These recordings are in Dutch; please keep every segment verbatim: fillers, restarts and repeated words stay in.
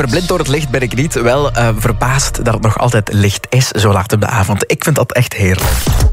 Verblind door het licht ben ik niet. Wel uh, verbaasd dat het nog altijd licht is zo laat op de avond. Ik vind dat echt heerlijk.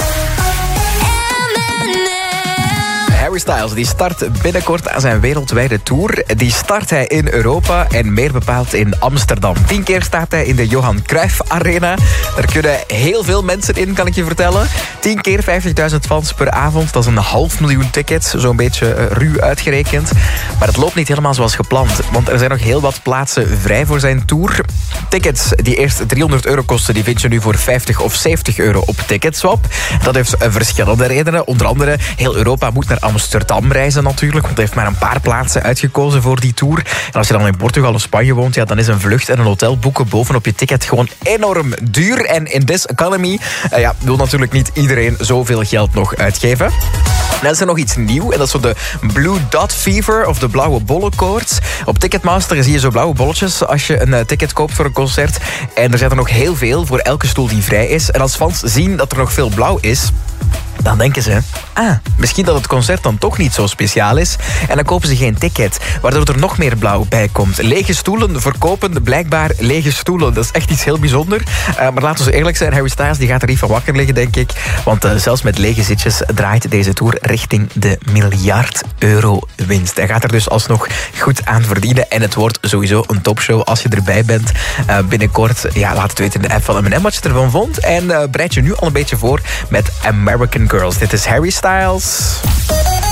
Harry Styles die start binnenkort aan zijn wereldwijde tour. Die start hij in Europa en meer bepaald in Amsterdam. Tien keer staat hij in de Johan Cruijff Arena. Daar kunnen heel veel mensen in, kan ik je vertellen. Tien keer vijftigduizend fans per avond. Dat is een half miljoen tickets, zo'n beetje uh, ruw uitgerekend. Maar het loopt niet helemaal zoals gepland. Want er zijn nog heel wat plaatsen vrij voor zijn tour. Tickets die eerst driehonderd euro kosten, die vind je nu voor vijftig of zeventig euro op Ticketswap. Dat heeft uh, verschillende redenen. Onder andere, heel Europa moet naar Amsterdam reizen natuurlijk, want hij heeft maar een paar plaatsen uitgekozen voor die tour. En als je dan in Portugal of Spanje woont, ja, dan is een vlucht en een hotel boeken bovenop je ticket gewoon enorm duur. En in this economy uh, ja, wil natuurlijk niet iedereen zoveel geld nog uitgeven. Dan is er nog iets nieuw en dat is zo de Blue Dot Fever of de blauwe bollenkoorts. Op Ticketmaster zie je zo blauwe bolletjes als je een uh, ticket koopt voor een concert. En er zijn er nog heel veel voor elke stoel die vrij is. En als fans zien dat er nog veel blauw is, dan denken ze, ah, misschien dat het concert dan toch niet zo speciaal is. En dan kopen ze geen ticket, waardoor er nog meer blauw bij komt. Lege stoelen verkopen blijkbaar lege stoelen. Dat is echt iets heel bijzonder. Uh, maar laten we eerlijk zijn, Harry Styles die gaat er niet van wakker liggen, denk ik. Want uh, zelfs met lege zitjes draait deze tour richting de miljard euro winst. Hij gaat er dus alsnog goed aan verdienen. En het wordt sowieso een topshow als je erbij bent. Uh, binnenkort, ja, laat het weten in de app van M en M wat je ervan vond. En uh, bereid je nu al een beetje voor met American Girls. Dit is Harry Styles.